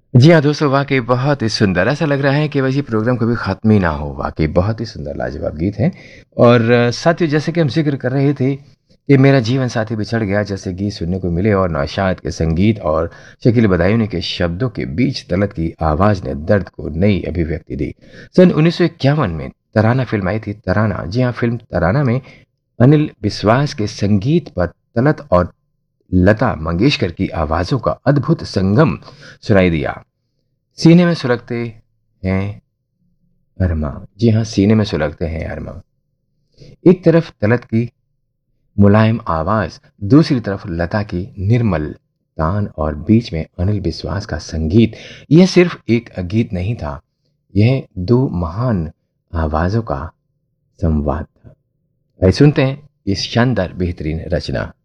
जी हाँ दोस्तों, वाक़ई बहुत ही सुंदर। ऐसा लग रहा है कि बस ये प्रोग्राम कभी ख़त्म ही ना हो। वाक़ई बहुत ही सुंदर लाजवाब गीत हैं। और साथियों, जैसे कि हम ज़िक्र कर रहे थे कि मेरा जीवन साथी बिछड़ गया जैसे गीत सुनने को मिले, और नौशाद के संगीत और शकील बदायूनी के शब्दों के बीच तलत की आवाज़ ने दर्द को नई अभिव्यक्ति दी। सन 1951 में तराना फ़िल्म आई थी, तराना। जी हाँ, फ़िल्म तराना में अनिल विश्वास के संगीत पर तलत और लता मंगेशकर की आवाज़ों का अद्भुत संगम सुनाई दिया। सीने में सुलगते हैं अरमा। जी हाँ, सीने में सुलगते हैं अरमा। एक तरफ तलत की मुलायम आवाज, दूसरी तरफ लता की निर्मल तान, और बीच में अनिल विश्वास का संगीत। यह सिर्फ एक गीत नहीं था, यह दो महान आवाजों का संवाद था। आइए सुनते हैं इस शानदार बेहतरीन रचना।